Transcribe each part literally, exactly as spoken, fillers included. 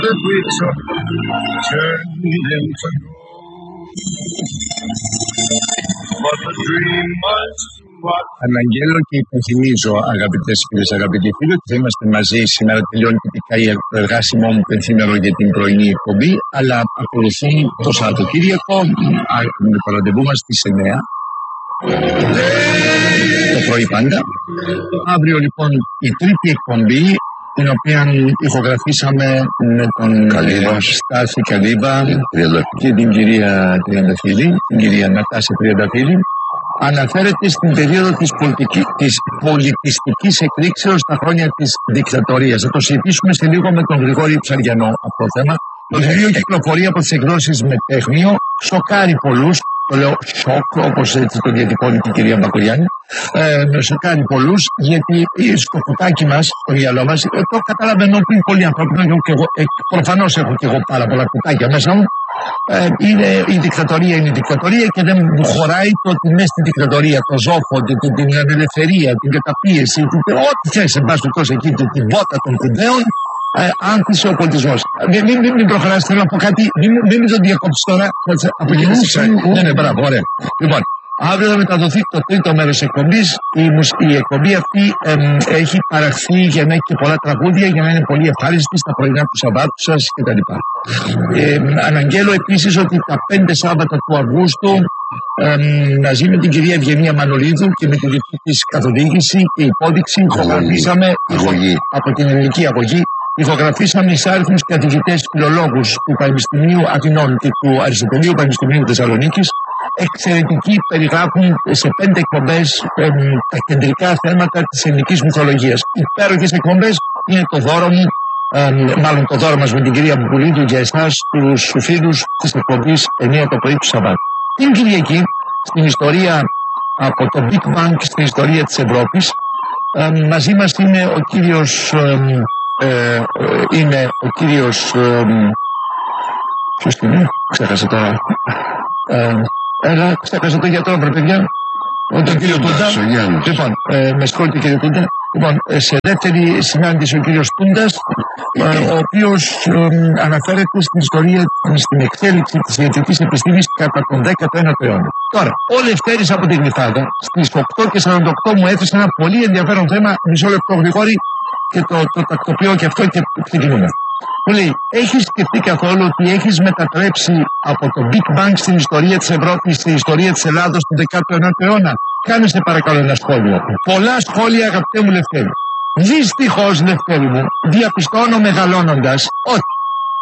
The bricks of turned into but the dream was what. Αναγγέλω και υπενθυμίζω, αγαπητές φίλες, αγαπητοί φίλοι, ότι θα είμαστε μαζί σήμερα. Τελειώνει τυπικά το εργάσιμό μου πενθήμερο για την πρωινή εκπομπή, αλλά ακολουθεί το Σαββατοκύριακο με το ραντεβού μας στις εννιά το πρωί πάντα. Αύριο λοιπόν η τρίτη εκπομπή, την οποία ηχογραφήσαμε με τον Καλύβα. Στάθη Καλύβα Τριανταφύλλου. και την κυρία Τριανταφύλλου, την κυρία Νατάσα Τριανταφύλλου, αναφέρεται στην περίοδο της, πολιτική, της πολιτιστικής εκρήξεως στα χρόνια της δικτατορίας. Θα το συζητήσουμε σε λίγο με τον Γρηγόρη Ψαριανό αυτό το θέμα. Το βιβλίο κυκλοφορεί από τις εκδόσεις Μετέχμιο, σοκάρει πολλούς. Το λέω σοκ, όπως έτσι το διατυπώνει και η κυρία Μπακογιάννη. Ε, σοκάρει πολλούς, γιατί στο κουτάκι μας, στο μυαλό μας, το καταλαβαίνω ότι είναι πολύ ανθρώπινο και εγώ, ε, προφανώς έχω και εγώ πάρα πολλά κουτάκια μέσα μου. Ε, είναι, η δικτατορία είναι η δικτατορία και δεν μου χωράει το ότι μέσα στην δικτατορία, το ζόφο, την, την, την ανελευθερία, την καταπίεση, την, ό,τι θες, εν πάση περιπτώσει εκεί, την, την βότα των κουντέων, ε, άνθησε ο πολιτισμός. Μην, μην, μην, μην προχωράς, θέλω να πω κάτι, μην, μην, μην τον διακόψεις τώρα, από εκεί θα σε Ναι, ναι, μπράβο, ωραία. Λοιπόν, αύριο θα μεταδοθεί το τρίτο μέρος της εκπομπής. Η, η εκπομπή αυτή ε, έχει παραχθεί για να έχει και πολλά τραγούδια, για να είναι πολύ ευχάριστη στα πρωινά του Σαββάτου σας κτλ. Ε, αναγγέλω επίσης ότι τα πέντε Σάββατα του Αυγούστου, ε, μαζί με την κυρία Ευγενία Μανολίδου και με τη δική της καθοδήγηση και υπόδειξη, ηχογραφήσαμε από την ελληνική αγωγή. Ηχογραφήσαμε εισάριθμους καθηγητές φιλολόγους του Πανεπιστημίου Αθηνών και του Αριστοτελείου Πανεπιστημίου Θεσσαλονίκης. Εξαιρετικοί, περιγράφουν σε πέντε εκπομπές ε, τα κεντρικά θέματα της ελληνικής μυθολογίας. Υπέροχες εκπομπές, είναι το δώρο μου, ε, μάλλον το δώρο μας με την κυρία Μπουλίδου για εσάς, τους φίλους της εκπομπής εννιά το πρωί του Σαββάτου. Την Κυριακή, στην ιστορία από το Big Bang στην ιστορία της Ευρώπης, ε, μαζί μας είναι ο κύριος... Ε, Ε, ε, είναι ο κύριος ε, ποιος είναι, ξέχασα τώρα ε, έλα, ξέχασα το γιατρό βρε παιδιά, τον κύριο Τούντα. Λοιπόν, ε, με συγχωρείτε κύριε Τούντα. Λοιπόν, σε δεύτερη συνάντηση ο κύριος Τούντας, ε, ο οποίος ε, αναφέρεται στην ιστορία, στην εξέλιξη της ιατρικής επιστήμης κατά τον δέκατο ένατο αιώνα. Τώρα, ο Λευτέρης από την Γλυφάδα στις οκτώ και σαράντα οκτώ μου έθεσε ένα πολύ ενδιαφέρον θέμα, μισό λεπτό Γρηγόρη, και το, το τακτοποιώ και αυτό και ξεκινούμε. Μου λέει, έχεις σκεφτεί καθόλου ότι έχεις μετατρέψει από το Big Bang στην ιστορία της Ευρώπης, στην ιστορία της Ελλάδος του δέκατο ένατο αιώνα? Κάνε σε παρακαλώ ένα σχόλιο. Πολλά σχόλια, αγαπητέ μου Λευτέρη. Δυστυχώς, Λευτέρη μου, διαπιστώνω μεγαλώνοντας ότι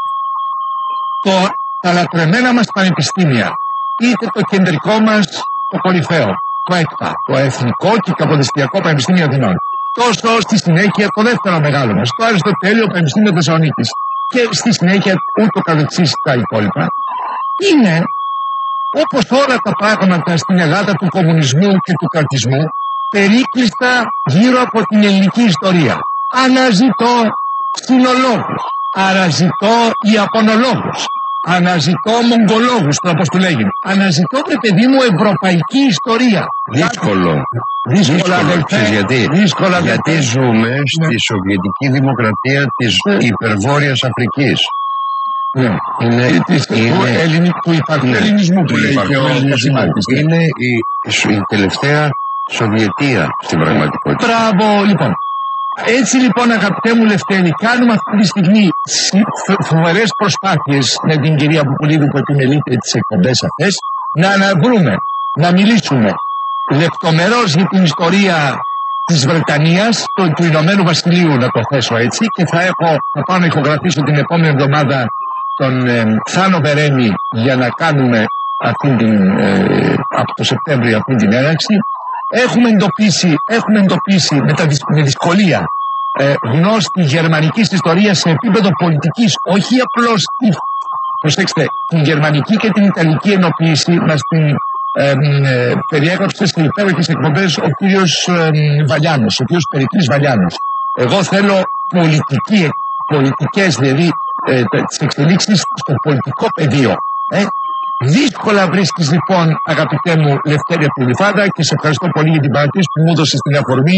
το, τα λατρεμένα μας πανεπιστήμια, είτε το κεντρικό μας, το κορυφαίο, το ΕΚΠΑ, το Εθνικό και Καποδιστριακό Πανεπιστήμιο Αθηνών, τόσο στη συνέχεια το δεύτερο μεγάλο μας, το Αριστοτέλειο Πανεπιστήμιο Θεσσαλονίκης και στη συνέχεια ούτω καθεξής τα υπόλοιπα, είναι όπως όλα τα πράγματα στην Ελλάδα του κομμουνισμού και του κρατισμού, περίκλειστα γύρω από την ελληνική ιστορία. Αναζητώ ξινολόγους, αναζητώ ιαπωνολόγους, αναζητώ μογγολόγους, όπως του λέγει. Αναζητώ, βρε παιδί μου, ευρωπαϊκή ιστορία. Δύσκολο. Δύσκολα, δύσκολο. Γιατί, δύσκολα γιατί ζούμε στη ναι. Σοβιετική Δημοκρατία της ναι. Υπερβόρειας Αφρικής. Ναι. Είναι, είναι, του υπαρχελληνισμού που λέει και ο Κασιμάκης. Είναι η, η τελευταία Σοβιετία στην πραγματικότητα. Μπράβο, λοιπόν. Έτσι λοιπόν, αγαπητέ μου Λευτέρη, κάνουμε αυτή τη στιγμή φοβερές προσπάθειες με την κυρία Μπουκουλίδου που επιμελείται τις εκπομπές αυτές, να αναβρούμε, να μιλήσουμε λεπτομερώς για την ιστορία της Βρετανίας, του, του Ηνωμένου Βασιλείου, να το θέσω έτσι, και θα, έχω, θα πάω να ηχογραφήσω την επόμενη εβδομάδα τον ε, Θάνο Βερέμι για να κάνουμε αυτή την, ε, από το Σεπτέμβριο αυτή την έναρξη. Έχουμε εντοπίσει, έχουμε εντοπίσει με, τα, με δυσκολία ε, γνώστη γερμανικής ιστορίας σε επίπεδο πολιτικής, όχι απλώς τη, προσέξτε, την γερμανική και την ιταλική ενοποίηση μας την ε, ε, περιέγραψε σε υπέροχες εκπομπές ο κύριος ε, Βαλιάνος, ο κύριος Περικλής Βαλιάνος. Εγώ θέλω πολιτική, πολιτικές, δηλαδή ε, τις εξελίξεις στο πολιτικό πεδίο. Ε. Δύσκολα βρίσκεις λοιπόν, αγαπητέ μου Λευτέρη από τη Γλυφάδα, και σε ευχαριστώ πολύ για την παρατήρηση που μου έδωσες την αφορμή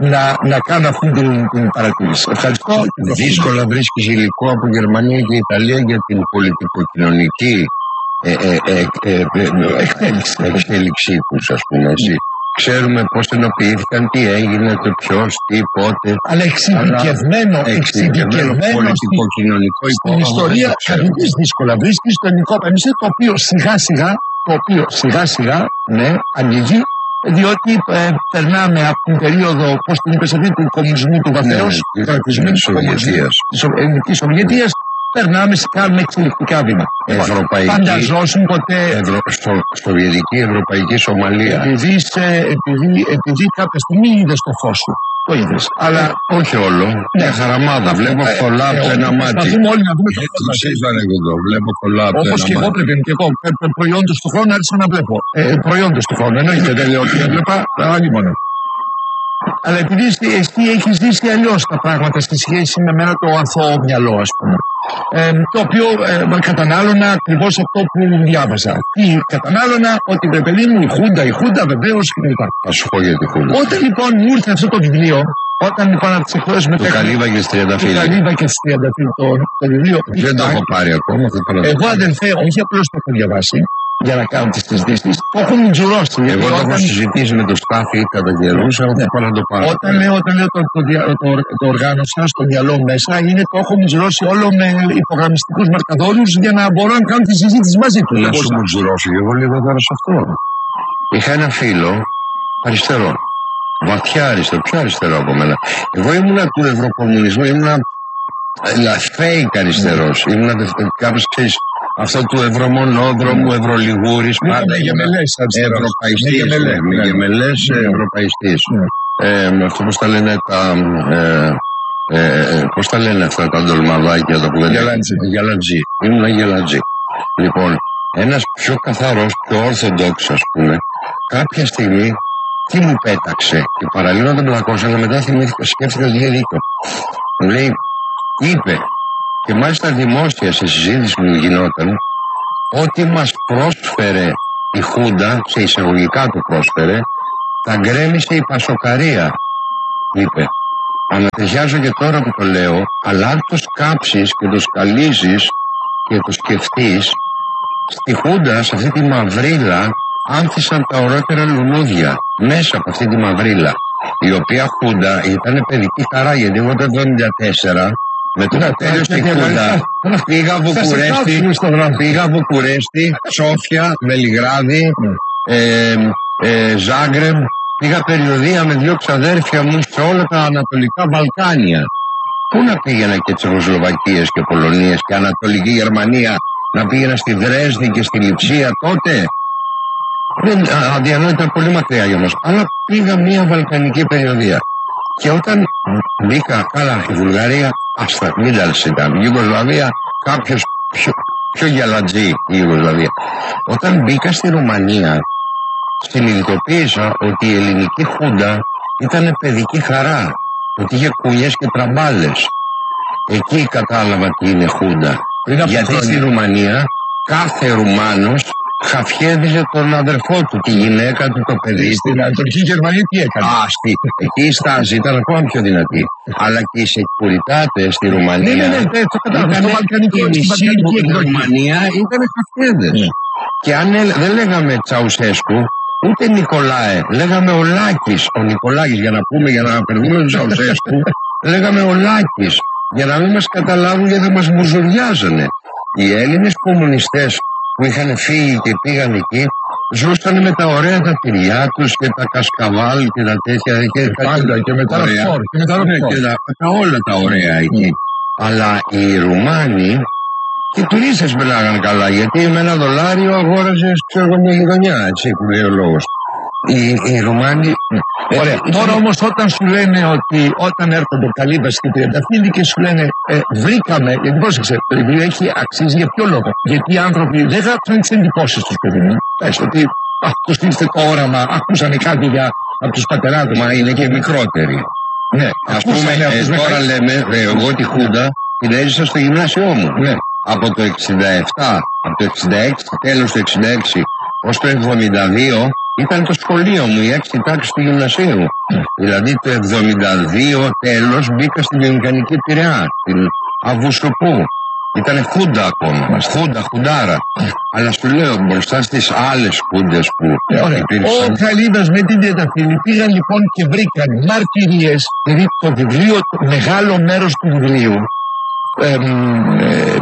να, να κάνω αυτή την, την παρατήρηση. Ευχαριστώ. Δύσκολα βρίσκεις υλικό από Γερμανία και Ιταλία για την πολιτικοκοινωνική ε, ε, ε, ε, ε, Εξέλιξη. εξέλιξή τους, ας πούμε, έτσι. Ξέρουμε πώς ενοποιήθηκαν, τι έγινε, το ποιος, τι, πότε. Αλλά εξειδικευμένο, εξειδικευμένο πολιτικο-κοινωνικό στην ιστορία κανείς δύσκολα βρίσκει στο ελληνικό πανεπιστήμιο, το οποίο σιγά σιγά, το οποίο σιγά σιγά, ναι, ανοίγει, διότι ε, περνάμε από την περίοδο, πώς την είπες αυτή, του κομμουνισμού του βαθέως, ναι, κρατισμένου της Σοβιετίας. της Ελληνικής Σοβιετίας, περνάμε σε κάνουμε εξελικτικά βήματα. Ευρωπαϊκή, φανταζόσουν ποτέ. Ευρω, στο, Σοβιετική, Ευρωπαϊκή Σομαλία. Επειδή, σε, επειδή, επειδή κάποια στιγμή είδες το φως του. Το είδες. Αλλά όχι όλο. Ναι, χαραμάδα. Βλέπω πολλά από ένα μάτι. Προσπαθούμε όλοι να δούμε το φως. Βλέπω πολλά από ένα μάτι. Όπως και εγώ πρέπει και εγώ. Προϊόντος του χρόνου άρχισα να βλέπω. Ε, προϊόντος του χρόνου. Εννοείται, δεν λέω ότι έβλεπα. Άλλη μόνο. Αλλά επειδή εσύ έχεις ζήσει αλλιώς τα πράγματα στη σχέση με μένα το αθώο μυαλό, ας πούμε. Ε, το οποίο ε, κατανάλωνα ακριβώς αυτό που διάβαζα. Τι κατανάλωνα, ότι βρε παιδί μου, η Χούντα, η Χούντα βεβαίως κλπ. Θα σου πω για τη Χούντα. Όταν λοιπόν μου ήρθε αυτό το βιβλίο, όταν λοιπόν από τις εκδόσεις με το Καλύβα και στις Τριανταφύλλου. Το Καλύβα και στις Τριανταφύλλου, το, το βιβλίο. Δεν το έχω πάρει ακόμα. Εγώ αδελφέ, όχι απλώς το έχω διαβάσει για να κάνω τις συζητήσεις, το έχω μιτζουρώσει. Εγώ το έχω συζητήσει με το Στάφη κατά καιρούς, αλλά δεν πάω να το πάρω. Όταν λέω, όταν λέω το, το, το, το οργάνωσα στο μυαλό μέσα, είναι το έχω μιτζουρώσει όλο με υπογραμμιστικούς μαρκαδόρους για να μπορώ να κάνω τη συζήτηση μαζί του. Να σου μιτζουρώσω και εγώ λίγο τώρα σε αυτό. Είχα ένα φίλο αριστερό. Βαθιά αριστερό, πιο αριστερό από μένα. Εγώ ήμουνα του ευρωκομμουνισμού, ήμουνα fake αριστερός. Ήμουνα κάπως, ξέρεις, αυτό του ευρωμονόδρομου, ευρωλιγούρης, πάντα ευρωπαϊστής, με γεμελές ευρωπαϊστής. Αυτό πώς τα λένε τα... Πώς τα λένε αυτά τα ντολμαδάκια, τα που δεν είναι. Γελατζή. Ήμουνα γελατζή. Λοιπόν, ένας πιο καθαρός, πιο ορθοδόξος, ας πούμε, κάποια στιγμή τι μου πέταξε και παραλίγο να τον πλακώσω, αλλά μετά θυμήθηκα, σκέφτηκα ότι είχε δίκιο. Μου λέει, είπε, και μάλιστα δημόσια σε συζήτηση που γινόταν, ότι μας πρόσφερε η Χούντα, σε εισαγωγικά του πρόσφερε, τα γκρέμισε η Πασοκαρία, είπε. Ανατριχιάζω και τώρα που το λέω, αλλά αν το σκάψεις και το σκαλίζεις και το σκεφτείς, στη Χούντα, σε αυτή τη μαυρίλα, άνθησαν τα ωραίτερα λουλούδια μέσα από αυτή τη μαυρίλα, η οποία Χούντα ήταν παιδική χαρά, γιατί εγώ το εβδομήντα τέσσερα με το τέλος στη Χούντα πήγα Βουκουρέστι, πήγα Βουκουρέστι, Σόφια, Βελιγράδι, ε, ε, Ζάγκρεμ, πήγα περιοδεία με δύο ξαδέρφια μου σε όλα τα Ανατολικά Βαλκάνια. Πού να πήγαινα και Τσεχοσλοβακίες και Πολωνίες και Ανατολική Γερμανία, να πήγαινα στη Δρέσδη και στη Λειψία τότε? Δεν, αδιανόητα πολύ μακριά για μας. Αλλά πήγα μια βαλκανική περιοδία. Και όταν μπήκα, καλά, η Βουλγαρία, άστα, μην τα ήταν. Η Ιουγκοσλαβία, κάποιος πιο, πιο γυαλατζή η Ιουγκοσλαβία. Όταν μπήκα στη Ρουμανία, συνειδητοποίησα ότι η ελληνική Χούντα ήταν παιδική χαρά. Ότι είχε κουλιές και τραμπάλες. Εκεί κατάλαβα τι είναι Χούντα. Γιατί στη Ρουμανία κάθε Ρουμάνος χαφιέδιζε τον αδερφό του, τη γυναίκα του, το παιδί. Στην Ανατολική Γερμανία τι έκανε? Άστι. Εκεί η στάση ήταν ακόμα πιο δυνατή. Αλλά και οι σεκουριτάτες στη Ρουμανία. Ναι, ναι, ναι, το κατάλαβα. Η μισή η Ρουμανία ήταν χαφιέδες. Ναι. Και αν έλ, δεν λέγαμε Τσαουσέσκου, ούτε Νικολάε, λέγαμε ο Λάκης. Ο Νικολάκης, για να πούμε, για να περνούμε τον Τσαουσέσκου, λέγαμε ο Λάκης. Για να μην μας καταλάβουν, γιατί θα μας μουζουριάζανε. Οι Έλληνες κομμουνιστές που είχαν φύγει και πήγαν εκεί, ζούσαν με τα ωραία τα τυριά τους και τα κασκαβάλ και τα τέτοια. Και πάντα και με τα ροκφόρ και με τα ροκφόρ. Και τα, τα όλα τα ωραία εκεί. Mm. Αλλά οι Ρουμάνοι και οι τουρίστες μιλάγαν καλά, γιατί με ένα δολάριο αγόραζες, ξέρω εγώ, μια γειτονιά, έτσι που λέει ο λόγος. Οι, οι Ρουμάνοι. Ωραία. Ε, Τώρα όμως όταν σου λένε ότι όταν έρχονται Καλύβα και Τριανταφύλλου και σου λένε ε, βρήκαμε, γιατί πρόσεξε, το βιβλίο έχει αξίζει για ποιο λόγο? Γιατί οι άνθρωποι δεν γράψαν τις εντυπώσεις τους, παιδί μου. Πες ότι ακουστήστε το όραμα, ακούσανε κάτι για, από τους πατεράδες. Μα είναι και μικρότεροι. Ναι, ας πούμε, ε, τώρα με... λέμε, ε, εγώ τη Χούντα την έζησα στο γυμνάσιό μου. Ναι. Από το εξήντα επτά, από το εξήντα έξι, τέλος του εξήντα έξι ως το εβδομήντα δύο, ήταν το σχολείο μου, η έκτη τάξη του γυμνασίου. Δηλαδή το εβδομήντα δύο τέλος μπήκα στη βιομηχανική Πειραιά, στην Αυγουστοπού. Ήτανε χούντα ακόμα, χούντα, χουντάρα. Αλλά σου λέω μπροστά στις άλλες χούντες που ε, υπήρξαν. Ο Χαλίδας με την Τριανταφύλλη πήγαν λοιπόν και βρήκαν μαρτυρίες, δηλαδή το βιβλίο, το μεγάλο μέρος του βιβλίου ε, ε,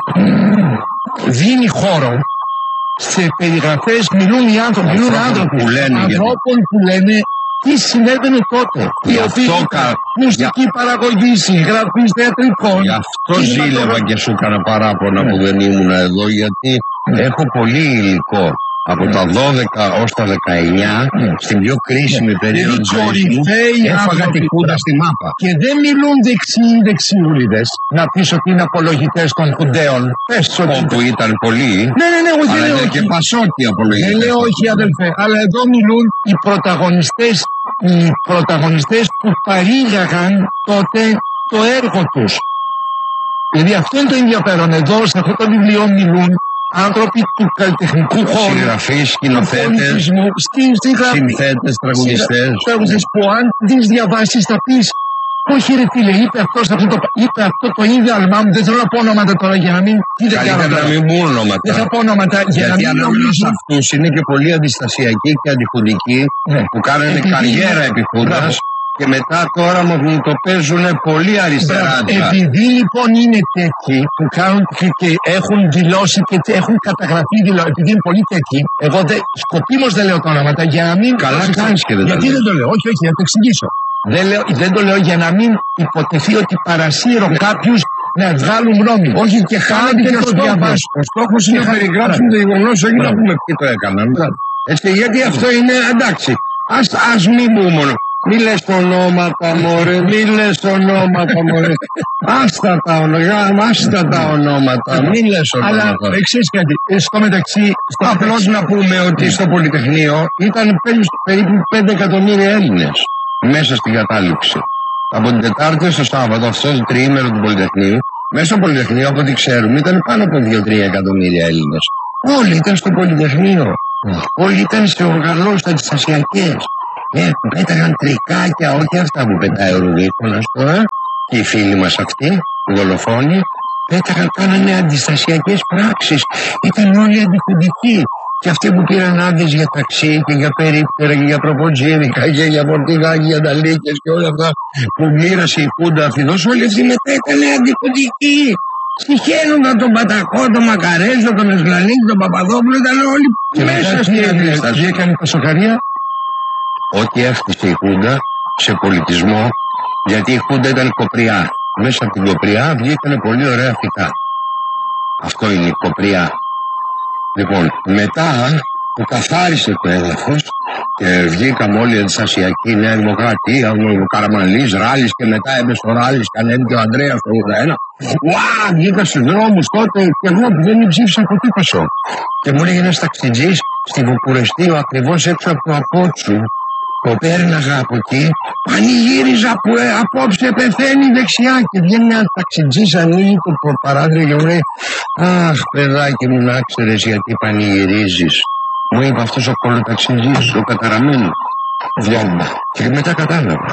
δίνει χώρο σε περιγραφές, μιλούν οι άνθρωποι, μιλούν άνθρωποι που λένε, ανθρώπων που λένε τι συνέβαινε τότε. Γι' αυτό κα... μουσική για... παραγωγή, συγγραφή θεατρικών. Γι' αυτό ζήλευα και σου έκανα παράπονα ναι. που δεν ήμουν εδώ, γιατί ναι. έχω πολύ υλικό. Από τα δώδεκα ως τα δεκαεννιά, ναι. στην πιο κρίσιμη ναι. περίοδο της ζωής μου, έφαγα τη χούντα στη μάπα. Και δεν μιλούν δεξιοί δεξιούλιδες να πεις ότι είναι απολογητές των χουντέων. Πες ότι... Όπου ήταν πολλοί, ναι, ναι, ναι, όχι, αλλά λέω, είναι όχι. και πασόκοι απολογητές. Δεν λέω όχι αδελφέ, αλλά εδώ μιλούν οι πρωταγωνιστές, οι πρωταγωνιστές που παρήγαγαν τότε το έργο τους. Δηλαδή αυτό είναι το ενδιαφέρον. Εδώ σε αυτό το βιβλίο μιλούν άνθρωποι του καλλιτεχνικού χώρου, συγγραφείς, σκηνοθέτες, συνθέτες, τραγουδιστές. Τραγουδιστές που αν τις διαβάσεις θα πεις όχι ρε φίλε, είπε αυτό, αυτό το, είπε αυτό το ίδιο αλμά μου. Δεν θέλω να πω ονόματα τώρα για να μην... Καλύτερα να μην μου ονόματα. Δεν θα πω ονόματα για γιατί να μην νομίζω αυτούς είναι και πολύ αντιστασιακοί και αντιχουντικοί ναι. που κάνανε επειδή καριέρα επί χούντας. Και μετά τώρα μαγνητοπαίζουν πολύ αριστερά. Επειδή λοιπόν είναι τέτοιοι που κάνουν και έχουν δηλώσει και έχουν καταγραφεί δηλώσει, επειδή είναι πολύ τέτοιοι, εγώ δε, σκοπίμως δεν λέω τα ονόματα για να μην. Καλά κάνεις και δεν γιατί δεν το λέω, όχι, όχι, να το εξηγήσω. Δεν, λέω, δεν το λέω για να μην υποτεθεί ότι παρασύρω κάποιους να βγάλουν γνώμη. Όχι και χάνετε και το διαβάσω. Ο στόχος είναι να περιγράψουν το γεγονός, όχι να πούμε ποιοι το έκαναν. Έτσι, γιατί αυτό είναι εντάξει. Ας, ας μην πούμε. Μη λες ονόματα μωρέ, μη λες ονόματα μωρέ. Άστα τα ονόματα, άστα τα ονόματα, μη λες ονόματα. Αλλά εξής κάτι, στο μεταξύ... Απλώς να πούμε ότι στο Πολυτεχνείο ήταν περίπου πέντε εκατομμύρια Έλληνες μέσα στην κατάληψη. Από την Τετάρτη στο Σάββατο, αυτό το τριήμερο του Πολυτεχνείου, μέσα στο Πολυτεχνείο, από ό,τι ξέρουμε, ήταν πάνω από δύο τρία εκατομμύρια Έλληνες. Όλοι ήταν στο Πολυτεχνείο. Mm. Όλοι ήταν σε οργανώσεις αντιστασιακές. Ε, πέταγαν τρικάκια, όχι αυτά που πετάει ο Ρουδίκονας τώρα, και οι φίλοι μας αυτοί, οι δολοφόνοι, πέταγαν, κάνανε αντιστασιακές πράξεις. Ήταν όλοι αντιχουντικοί. Και αυτοί που πήραν άδειες για ταξί και για περίπτερα και για προποτζίρικα και για φορτηγά και για ταλίκες και όλα αυτά που μοίρασε η Χούντα Αφιδός, όλοι αυτοί μετά ήταν αντιχουντικοί. Συχαίνονταν τον Πατακό, τον Μακαρέζο, τον Εσλανίκη, τον Παπαδόπουλο, ήταν όλοι και μέσα στην αντίσταση. Τι έκανε η Πασοκαρία? Ό,τι έφτιαξε η Χούντα σε πολιτισμό, γιατί η Χούντα ήταν κοπριά. Μέσα από την κοπριά βγήκανε πολύ ωραία φυτά. Αυτό είναι η κοπριά. Λοιπόν, μετά που καθάρισε το έδαφος και βγήκαμε όλοι οι αντιστασιακοί, Νέα Δημοκρατία, ο Καραμανλής, Ράλης και μετά έπεσε ο Ράλης και ανέβηκε ο Ανδρέας το ογδόντα ένα. Ουά, βγήκα στους δρόμους τότε και εγώ που δεν ψήφισα ποτέ Πασόκ. Και μου λέγει ένας ταξιτζής στη Βουκουρεστίου ακριβώς έξω από το Απότσου, το πέρναγα από εκεί, πανηγύριζα που ε, απόψε πεθαίνει δεξιά και βγαίνει ένα ταξιτζής, ανοίγει το παράθυρο και μου λέει αχ παιδάκι μου, να ξέρεις γιατί πανηγυρίζεις. Μου είπε αυτός ο κολοταξιτζής, ο καταραμένος. Διάλμα. Και μετά κατάλαβα.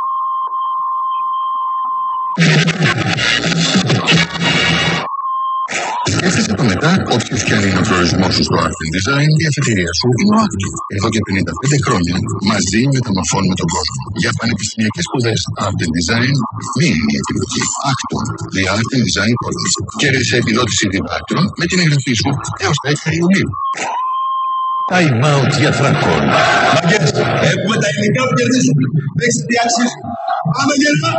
Έφτασε το μετά, όποιος και αν είναι ο προορισμός σου στο Art and Design, η αφετηρία σου είναι ο Acton. Εδώ και πενήντα πέντε χρόνια μαζί μεταμορφώνουμε τον κόσμο. Για πανεπιστημιακές σπουδές Art and Design, μην είναι η επιλογή. Acton, the Art and Design College. Κέρδισε επιδότηση διδάκτρων με την εγγραφή σου έως τα έξι Ιουλίου. Time out για Φραγκόν. Μαγκές, έχουμε τα υλικά που κερδίζουμε. Έχεις πιάσεις. Πάμε γερά.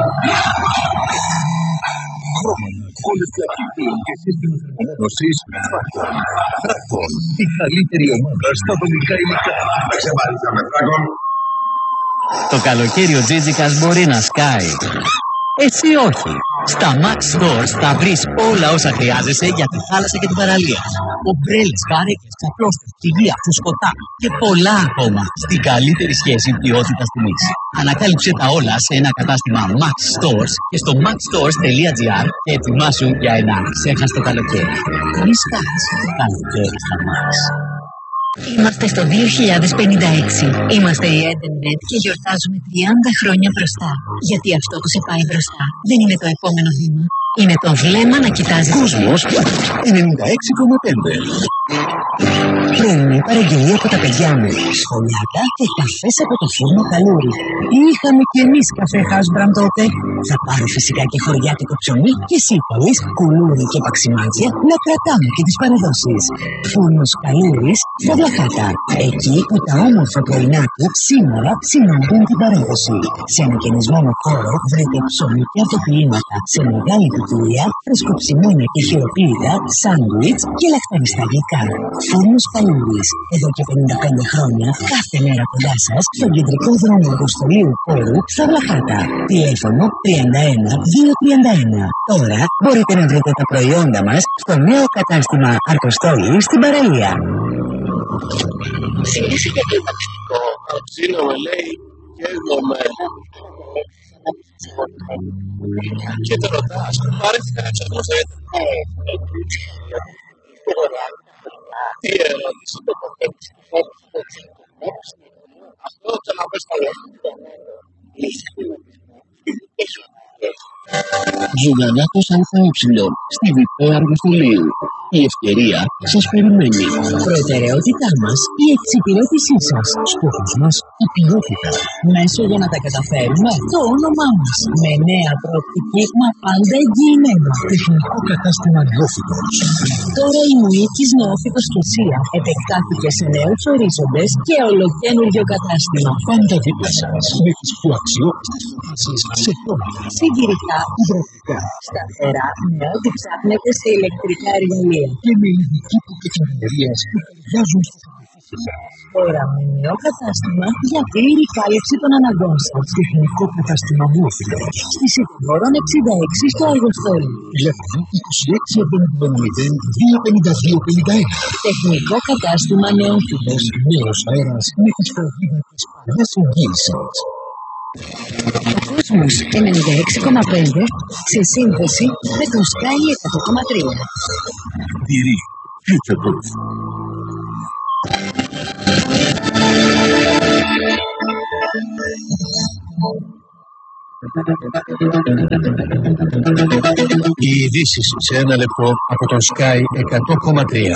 Χρώματα, όλες τις αρχιτεκτονικές και σύστημα θερμομόνωσης Φραγκόν. Φραγκόν, η καλύτερη ομάδα στα δομικά υλικά. Με ξεπάλισαμε, Φραγκόν. Το καλοκαίρι ο Τζίτζικας μπορεί να σκάει. Εσύ όχι. Στα Max Stores θα βρεις όλα όσα χρειάζεσαι για τη θάλασσα και την παραλία. Ομπρέλες, καρέκλες, ξαπλώστες, ψυγεία, φουσκωτά και πολλά ακόμα στην καλύτερη σχέση ποιότητας-τιμής. Ανακάλυψε τα όλα σε ένα κατάστημα Max Stores και στο max stores τελεία gr και ετοιμάσου για ένα ξέχαστο καλοκαίρι. Μη σκάς, καλοκαίρι στα Max. Είμαστε στο δύο χιλιάδες πενήντα έξι. Είμαστε η Edenred και γιορτάζουμε τριάντα χρόνια μπροστά. Γιατί αυτό που σε πάει μπροστά δεν είναι το επόμενο βήμα. Είναι το βλέμμα να κοιτάζει. Κόσμος ενενήντα έξι κόμμα πέντε. Πρωινή παραγγελία από τα παιδιά μου. Σχολιάτα και καφές από το φούρνο Καλούρι. Είχαμε κι εμείς καφέ Housebrand τότε. Θα πάρω φυσικά και χωριάτικο ψωμί και εσύ καλείς κουλούρι και παξιμάτια να κρατάμε και τις παραδόσεις. Φούρνος Καλούρις στα Βλαχάτα. Εκεί που τα όμορφα πρωινά του σήμερα συναντούν την παράδοση. Σε ανακαινισμένο χώρο βρείτε ψωμί και αυτοποιήματα. Σε μεγάλη ποικιλία, φρεσκοψημένα και χειροποίητα, σάντουιτς και λαχταριστά γλυκά. Φούρνος Καλούρις. Εδώ και πενήντα πέντε χρόνια, κάθε μέρα κοντά σας, στον κεντρικό δρόμο Αργοστολίου Πόρου, στα Βλαχάτα. Τηλέφωνο τριάντα ένα διακόσια τριάντα ένα. Τώρα μπορείτε να βρείτε τα προϊόντα μας στο νέο κατάστημα Αργοστόλη στην παραλία. Θυμήσει και κλιμαξικό. Αψίνομαι, λέει, και εγώ με. Και το ρωτάς, πάρεθηκα να ψάχνω στο ίντερνετ. Τι ερώτηση το κοπέτσι. Αυτό το να πες τα λόγια. Ζουγανάκος ΑΕ, στη Β' Αργοστολίου. Η ευκαιρία σας περιμένει. Προτεραιότητά μας, η εξυπηρέτησή σας. Στόχος μας, η ποιότητα. Μέσο για να τα καταφέρουμε, το όνομά μας. Με νέα προοπτική, μα πάντα εγγυημένο. Τεχνικό κατάστημα Νεόφυτος. Τώρα η Μουίκης Νεόφυτος Κεσία επεκτάθηκε σε νέους ορίζοντες και ολοκαίνουργιο κατάστημα. Πάντα δίπλα σας, με τις πιο αξιόπιστες φωτίσεις σε χρώματα. Συγκυρικά, υδροφικά. Σταθερά, με ό,τι ψάχνετε σε ηλεκτρικά εργαλεία. Και με ειδική τεχνολογίες που ταιριάζουν στους επιθύσεις σας. Τώρα με νέο κατάστημα για πλήρη κάλυψη των αναγκών σας. Τεχνικό κατάστημα Νεόφυτος. Στη Σιδηρών εξήντα έξι στο Αργοστόλι. Τηλέφωνο είκοσι έξι εβδομήντα μηδέν δύο πενήντα δύο πενήντα ένα. Τεχνικό κατάστημα Νεόφυτος. Νέος αέρας με τις φροντίδες παλιές εγγύησης. Ο κόσμος ενενήντα έξι κόμμα πέντε σε σύνδεση με το Sky εκατό κόμμα τρία. Δυρή. Future Proof. Οι ειδήσεις σε ένα λεπτό από τον Sky εκατό κόμμα τρία.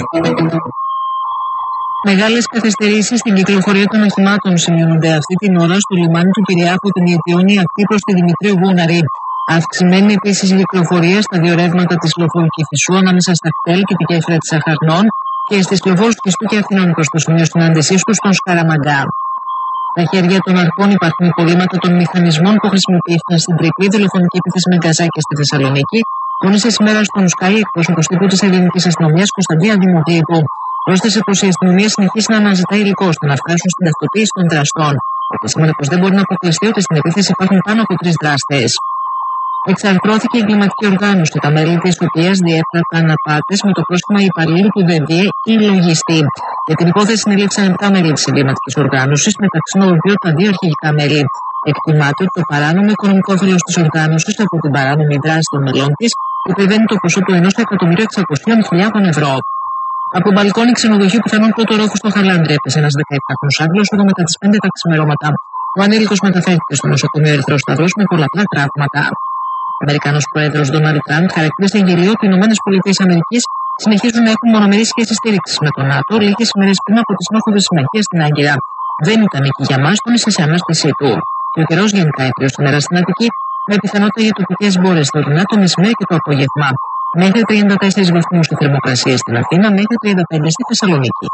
Μεγάλες καθυστερήσεις στην κυκλοφορία των οχημάτων σημειώνονται αυτή την ώρα στο λιμάνι του Πειραιά από την Αιτιόνη ακτή προς τη Δημητρίου Γούναρη. Αυξημένη επίσης η κυκλοφορία στα δύο ρεύματα της λεωφόρου Κηφισού ανάμεσα στα κτέλ και την γέφυρα της Αχαρνών και στις λεωφόρους Κηστού και Αθηνών προς το σημείο συνάντησής τους στον Σκαραμαγκά. Στα χέρια των αρχών υπάρχουν υπολείμματα των μηχανισμών που χρησιμοποιήθηκαν στην τριπλή δολοφονική επίθεση με γκαζάκια στη Θεσσαλονίκη, τόνισε σήμερα στον Sky εκπρόσωπος τύπου της ελληνικής αστυνομίας Κωνσταντίνα Δημογλύπου. Πρόσθεσε πως η αστυνομία συνεχίζει να αναζητά υλικό ώστε να φτάσουν στην ταυτοποίηση των δραστών. Επισήμανε πως δεν μπορεί να αποκλειστεί ότι στην επίθεση υπάρχουν πάνω από τρεις δράστες. Εξαρθρώθηκε η εγκληματική οργάνωση, τα μέλη της οποίας διέπραξαν απάτες με το πρόσχημα υπαλλήλου του ΔΕΔΙΕ ή λογιστή. Για την υπόθεση συνελήφθησαν επτά μέλη της εγκληματικής οργάνωσης, μεταξύ των οποίων τα δύο αρχικά μέλη. Εκτιμάται ότι το παράνομο οικονομικό όφελος της οργάνωσης από την παράνομη δράση των μελών της υπερβαίνει το ποσό του ενός εκατομμυρίου εξακοσίων χιλιάδων ευρώ. Από μπαλκόνι ξενοδοχείου πιθανόν πρώτο ρόφου στο Χαλάνδρη έπεσε ένας δεκαεπτάχρονος Άγγλος όταν μετά τις πέντε τα ξημερώματα. Ο ανήλικος μεταφέρθηκε στο νοσοκομείο Ερυθρός Σταυρός με πολλαπλά τραύματα. Ο Αμερικανός πρόεδρος Ντόναλντ Τραμπ χαρακτήρισε γελίο ότι οι ΗΠΑ συνεχίζουν να έχουν μονομερείς σχέσεις στήριξης με τον ΝΑΤΟ λίγες ημέρες πριν από τη συνόφοδη συμμαχία στην Άγκυρα. Δεν ήταν εκεί για μας, τόνισε σε ανάστησή του. Και ο καιρός γενικά έτριο σήμερα στην Αττική, με πιθανότητα για τοπικές μπόρες θωρινά το μεσημέρι και το απόγευμα. Μέχρι τριάντα τέσσερις βαθμούς η θερμοκρασία στην Αθήνα, μέχρι τριάντα πέντε στη Θεσσαλονίκη.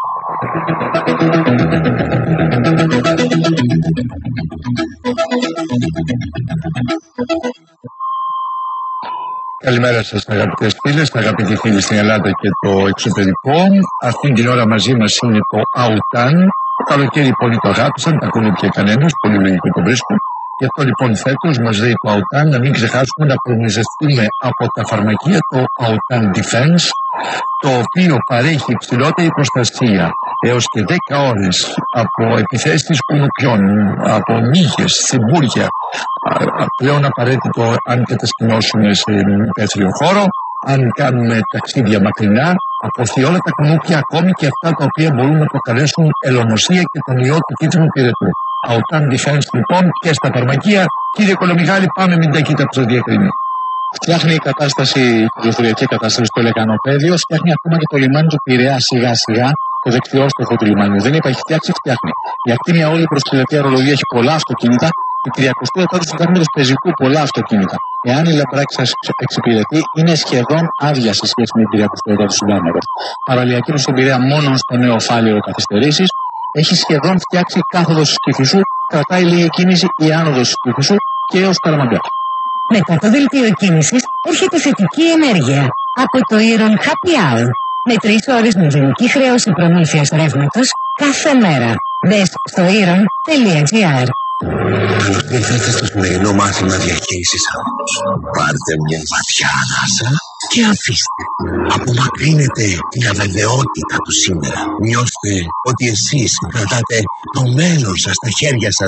Καλημέρα σας αγαπητές φίλες, αγαπητοί φίλοι στην Ελλάδα και το εξωτερικό. Αυτήν την ώρα μαζί μας είναι το Αουτάν. Το καλοκαίρι πολλοί το αγάπησαν, τα ακούνε πια κανένας, πολύ λογικό το βρίσκουν. Γι' αυτό λοιπόν φέτος μας λέει το Αουτάν να μην ξεχάσουμε να προμηθευτούμε από τα φαρμακεία το Αουτάν Defense, το οποίο παρέχει υψηλότερη προστασία έως και δέκα ώρες από επιθέσεις κουνουπιών, από νύχες, τσιμπούρια. Πλέον απαραίτητο αν κατασκηνώσουμε σε υπαίθριο χώρο, αν κάνουμε ταξίδια μακρινά, Αποθεί όλα τα κουνούπια, ακόμη και αυτά τα οποία μπορούν να προκαλέσουν ελονοσία και τον ιό του κίτρινου πυρετού. Autan Defense λοιπόν και στα φαρμακεία. Κύριε Κολομιγάλη, πάμε μην τα κοίτα που σας διακρίνει. Φτιάχνει η κατάσταση, η κυκλοφοριακή κατάσταση στο λεκανοπέδιο, φτιάχνει ακόμα και το λιμάνι του Πειραιά σιγά σιγά, το δεξιόστροφο του λιμάνιου. Δεν είπα, έχει φτιάξει, φτιάχνει. Η ακτίνια όλη προς τη λευκή αερολογία έχει πολλά αυτοκίνητα. Η τριακοστή εκατό του του πεζικού πολλά αυτοκίνητα. Εάν η λαμπράκη σας εξυπηρετεί, είναι σχεδόν άδεια σε σχέση με την τριακοστή εκατό του συντάγματο. Παραλιακή προς τον Πειραιά μόνο στο νέο φάληρο καθυστερήσεις. Έχει σχεδόν φτιάξει κάθοδος της Κηφισού, κρατάει λίγη κίνηση η άνοδος της Κηφισού και έως Καραμαγκιά. Μετά το δελτίο κίνησης έρχεται θετική ενέργεια από το Iron Happy Hour με τρεις ώρες μηδενική χρέωση προμήθειας ρεύματος κάθε μέρα. Μπες στο iron τελεία gr. Καλώς ήρθατε στο σημερινό μάθημα διαχείρισης άγχους. Πάρτε μια βαθιά ανάσα και αφήστε. Απομακρύνετε την αβεβαιότητα του σήμερα. Νιώστε ότι εσείς κρατάτε το μέλλον σας στα χέρια σας.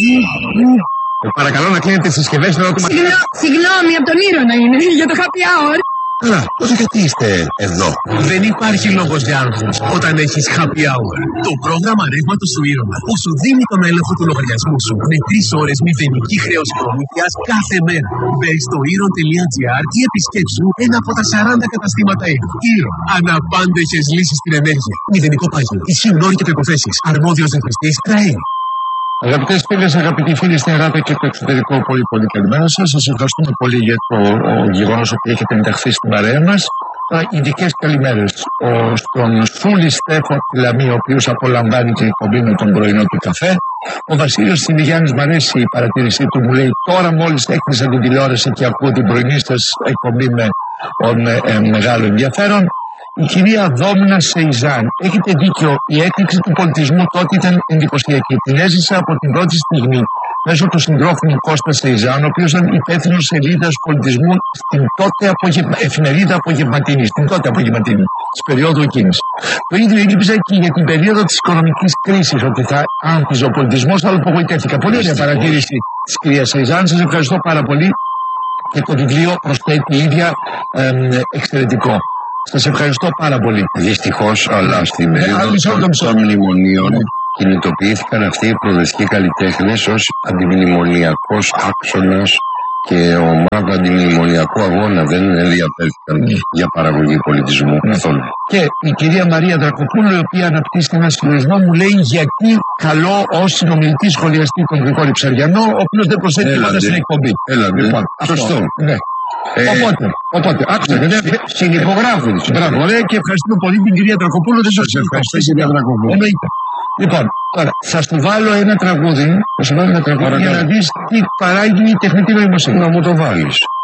Ε, παρακαλώ να κλείνετε τις συσκευές τώρα του Συγγνώ, συγγνώμη, από τον Ήρωνα είναι, για το happy hour. Καλά, τότε γιατί είστε εδώ? Δεν υπάρχει λόγος για άγχος όταν έχεις happy hour. Το πρόγραμμα ρεύματος του Ήρωνα που σου δίνει τον έλεγχο του λογαριασμού σου με τρεις ώρες μηδενική χρέωση προμήθειας κάθε μέρα. Μπες στο iron τελεία gr ή επισκέψου ένα από τα σαράντα καταστήματα Ήρωνα. Ήρωνα. Αναπάντεχες λύσεις στην ενέργεια. Μηδενικό πάγιο. Ισχύουν όροι και προϋποθέσεις. Αρμόδιος ρυθμιστής ΤΡΑΕ. Αγαπητές φίλες, αγαπητοί φίλοι στην Ελλάδα και το εξωτερικό, πολύ πολύ καλημέρα σας. Σας ευχαριστούμε πολύ για το γεγονός ότι έχετε ενταχθεί στην παρέα μας. Ειδικές καλημέρες στον Σούλη Στέφο από τη Λαμία, ο οποίος απολαμβάνει την εκπομπή με τον πρωινό του καφέ. Ο Βασίλειος Σιλιγιάννης, μ' αρέσει η παρατήρησή του, μου λέει τώρα μόλις έκλεισα την τηλεόραση και ακούω την πρωινή σας εκπομπή με, με ε, μεγάλο ενδιαφέρον. Η κυρία Δόμνα Σεϊζάν, έχετε δίκιο, η έκρηξη του πολιτισμού τότε ήταν εντυπωσιακή. Την έζησα από την πρώτη στιγμή μέσω του συντρόφου μου Κώστα Σεϊζάν, ο οποίος ήταν υπεύθυνος σελίδας πολιτισμού στην τότε απογευμα... εφημερίδα Απογευματινή, στην τότε Απογευματινή, της περίοδου εκείνης. Το ίδιο ήλπιζα και για την περίοδο της οικονομικής κρίσης, ότι θα άγχιζε ο πολιτισμός, αλλά απογοητεύτηκα. Πολύ ωραία παρατήρηση της κυρίας Σεϊζάν, σας ευχαριστώ πάρα πολύ και το βιβλίο προσθέτει η ίδια ε, εξαιρετικό. Σας ευχαριστώ πάρα πολύ. Δυστυχώς, αλλά στην περίοδο των μνημονίων κινητοποιήθηκαν αυτοί οι προοδευτικοί καλλιτέχνες ως αντιμνημονιακός άξονας και ομάδα αντιμνημονιακού αγώνα. Δεν ενδιαφέρθηκαν mm. για παραγωγή πολιτισμού mm. καθόλου. Και η κυρία Μαρία Δρακοπούλου, η οποία αναπτύσσει ένα συλλογισμό, μου λέει γιατί καλό ως συνομιλητή σχολιαστή τον Γρηγόρη Ψαριανό, ο οποίος δεν προσθέτει τίποτα στην εκπομπή. Έλατε, λοιπόν, σωστό. Ναι. Ε, οπότε, οπότε, άκουσα, δεν συνυπογράφουν. Μπράβο, ωραία, και ευχαριστούμε πολύ την κυρία Δρακοπούλου. Δεν σας ευχαριστώ, κυρία Δρακοπούλου. Λοιπόν, τώρα θα σου βάλω ένα τραγούδι, θα σου βάλω ένα τραγούδι για να δεις τι παράγει η τεχνητή νοημοσύνη. Να μου το βάλεις.